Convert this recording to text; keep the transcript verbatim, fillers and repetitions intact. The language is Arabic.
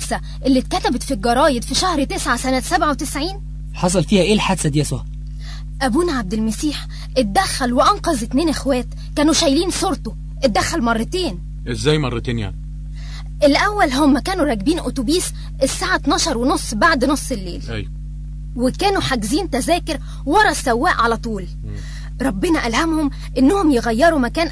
الحادثة اللي اتكتبت في الجرايد في شهر تسعة سنة سبعة وتسعين؟ حصل فيها ايه الحادثة دي يا سهى؟ أبونا عبد المسيح اتدخل وأنقذ اتنين اخوات كانوا شايلين صورته. اتدخل مرتين. ازاي مرتين يعني؟ الأول هم كانوا راكبين أتوبيس الساعة اتناشر ونص بعد نص الليل. أيوة. وكانوا حاجزين تذاكر ورا السواق على طول. م. ربنا ألهمهم إنهم يغيروا مكان